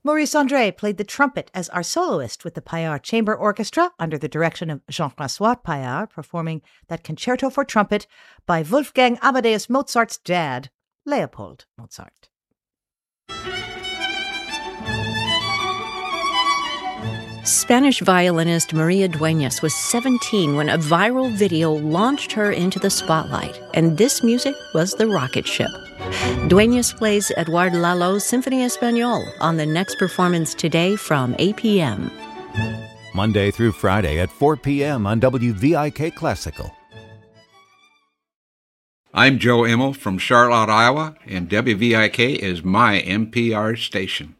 Maurice André played the trumpet as our soloist with the Paillard Chamber Orchestra under the direction of Jean-François Paillard, performing that concerto for trumpet by Wolfgang Amadeus Mozart's dad, Leopold Mozart. Spanish violinist Maria Dueñas was 17 when a viral video launched her into the spotlight, and this music was the rocket ship. Dueñas plays Eduard Lalo's Symphony Espagnole on the next performance today from 8 p.m. Monday through Friday at 4 p.m. on WVIK Classical. I'm Joe Immel from Charlotte, Iowa, and WVIK is my NPR station.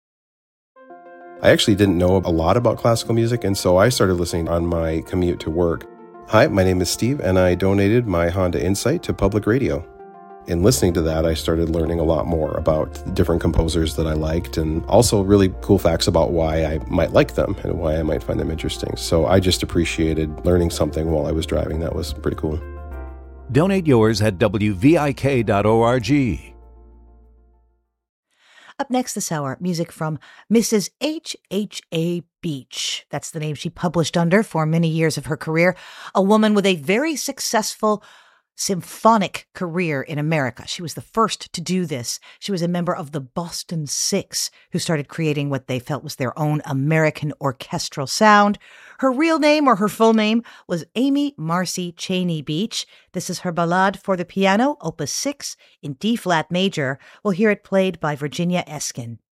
I actually didn't know a lot about classical music, and so I started listening on my commute to work. Hi, my name is Steve, and I donated my Honda Insight to public radio. In listening to that, I started learning a lot more about different composers that I liked, and also really cool facts about why I might like them and why I might find them interesting. So I just appreciated learning something while I was driving. That was pretty cool. Donate yours at WVIK.org. Up next this hour, music from Mrs. H.H.A. Beach. That's the name she published under for many years of her career. A woman with a very successful symphonic career in America. She was the first to do this. She was a member of the Boston Six, who started creating what they felt was their own American orchestral sound. Her real name, or her full name, was Amy Marcy Cheney Beach. This is her Ballade for the Piano, Opus 6, in D-flat major. We'll hear it played by Virginia Eskin.